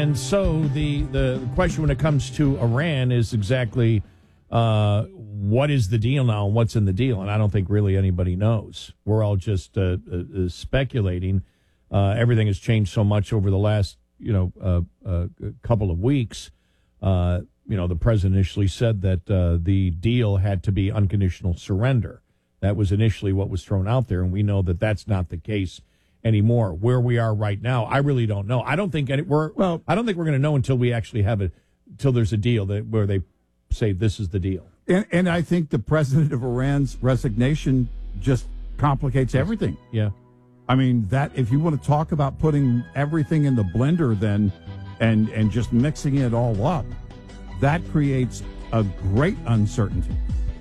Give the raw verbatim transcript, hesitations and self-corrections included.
and so the, the question when it comes to Iran is exactly uh, what is the deal now and what's in the deal? And I don't think really anybody knows. We're all just uh, uh, speculating. Uh, everything has changed so much over the last, you know, uh, uh, couple of weeks. Uh, you know, the president initially said that uh, the deal had to be unconditional surrender. That was initially what was thrown out there, and we know that that's not the case anymore. Where we are right now, I really don't know. I don't think any, we're well. I don't think we're going to know until we actually have a, until there's a deal that where they say this is the deal. And, and I think the president of Iran's resignation just complicates everything. Yeah, I mean that if you want to talk about putting everything in the blender, then and and just mixing it all up, that creates a great uncertainty.